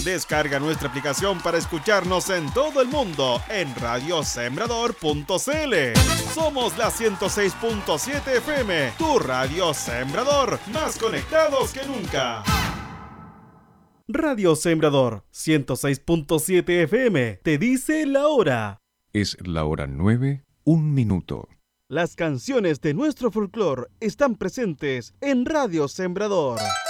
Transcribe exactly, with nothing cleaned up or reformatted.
Descarga nuestra aplicación para escucharnos en todo el mundo en radio sembrador punto c l. Somos la ciento seis punto siete F M, tu radio Sembrador, más conectados que nunca. Radio Sembrador ciento seis punto siete F M te dice la hora. Es la hora nueve, un minuto. Las canciones de nuestro folclore están presentes en Radio Sembrador.